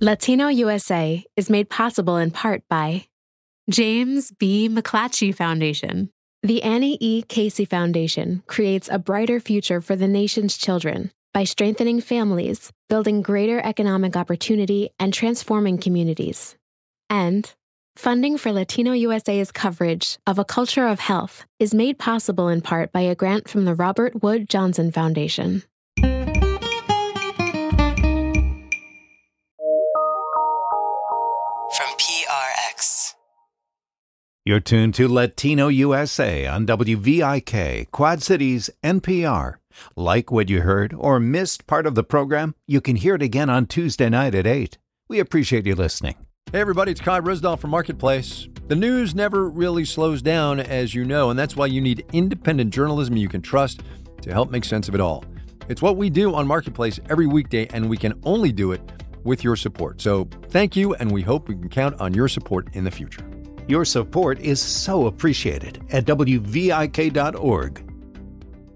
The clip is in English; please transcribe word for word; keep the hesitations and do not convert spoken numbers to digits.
Latino U S A is made possible in part by James B. McClatchy Foundation. The Annie E. Casey Foundation creates a brighter future for the nation's children by strengthening families, building greater economic opportunity, and transforming communities. And funding for Latino U S A's coverage of A Culture of Health is made possible in part by a grant from the Robert Wood Johnson Foundation. From P R X. You're tuned to Latino U S A on W V I K, Quad Cities, N P R. Like what you heard or missed part of the program, you can hear it again on Tuesday night at eight. We appreciate you listening. Hey everybody, it's Kai Risdall from Marketplace. The news never really slows down, as you know, and that's why you need independent journalism you can trust to help make sense of it all. It's what we do on Marketplace every weekday, and we can only do it with your support. So thank you, and we hope we can count on your support in the future. Your support is so appreciated at W V I K dot org.